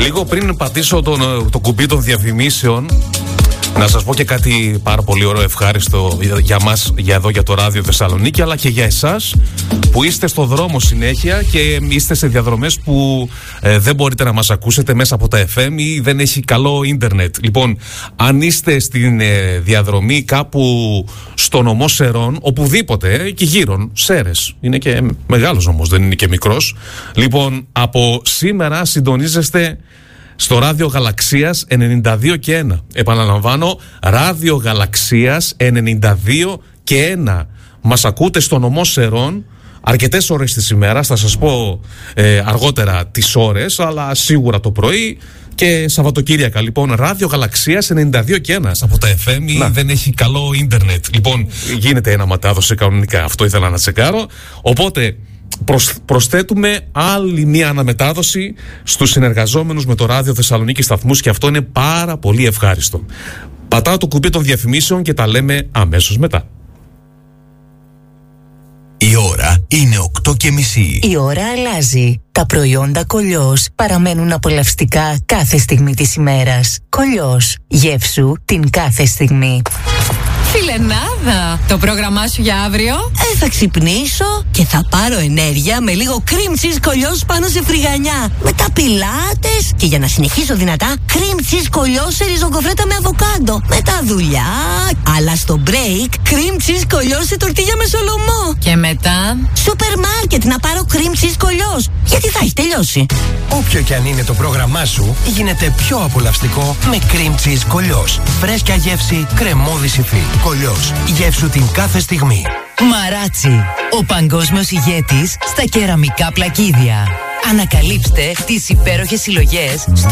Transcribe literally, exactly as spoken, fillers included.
Λίγο πριν πατήσω τον, το κουμπί των διαφημίσεων, να σας πω και κάτι πάρα πολύ ωραίο, ευχάριστο για μας, για εδώ, για το Ράδιο Θεσσαλονίκη, αλλά και για εσάς που είστε στο δρόμο συνέχεια και είστε σε διαδρομές που ε, δεν μπορείτε να μας ακούσετε μέσα από τα εφ εμ ή δεν έχει καλό ίντερνετ. Λοιπόν, αν είστε στην ε, διαδρομή κάπου στο νομό Σερών, οπουδήποτε, ε, και γύρω, Σέρες, είναι και μεγάλος όμως, δεν είναι και μικρός. Λοιπόν, από σήμερα συντονίζεστε στο Ράδιο Γαλαξίας ενενήντα δύο και ένα. Επαναλαμβάνω, Ράδιο Γαλαξίας ενενήντα δύο και ένα. Μας ακούτε στο νομό Σερών αρκετές ώρες της ημέρας. Θα σας πω ε, αργότερα τις ώρες, αλλά σίγουρα το πρωί και Σαββατοκύριακα. Λοιπόν, Ράδιο Γαλαξίας ενενήντα δύο και ένα. Από τα εφ εμ δεν έχει καλό ίντερνετ. Λοιπόν, γίνεται ένα μετάδοση κανονικά. Αυτό ήθελα να τσεκάρω. Οπότε προσθέτουμε άλλη μία αναμετάδοση στους συνεργαζόμενους με το Ράδιο Θεσσαλονίκη σταθμούς και αυτό είναι πάρα πολύ ευχάριστο. Πατάω το κουμπί των διαφημίσεων και τα λέμε αμέσως μετά. Η ώρα είναι οκτώ και μισή. Η ώρα αλλάζει. Τα προϊόντα Κολιός παραμένουν απολαυστικά κάθε στιγμή της ημέρας. Κολιός. Γεύσου την κάθε στιγμή. Φιλενάδα, το πρόγραμμά σου για αύριο? Ε, θα ξυπνήσω και θα πάρω ενέργεια με λίγο cream cheese κολλιός πάνω σε φρυγανιά. Μετά πιλάτες και για να συνεχίσω δυνατά, cream cheese κολλιός σε ριζογκοφρέτα με αβοκάντο. Μετά δουλειά, αλλά στο break, cream cheese κολλιός σε τορτίγια με σολομό. Και μετά, σούπερ μάρκετ να πάρω cream cheese κολλιός. Γιατί θα έχει τελειώσει. Όποιο και αν είναι το πρόγραμμά σου, γίνεται πιο απολαυστικό με cream cheese κολλιός. Φρέσκια γεύση, κρεμώδη υφή. Κολλιός. Γεύσου την κάθε στιγμή. Μαράτσι. Ο παγκόσμιος ηγέτης στα κεραμικά πλακίδια. Ανακαλύψτε τις υπέροχες συλλογές στο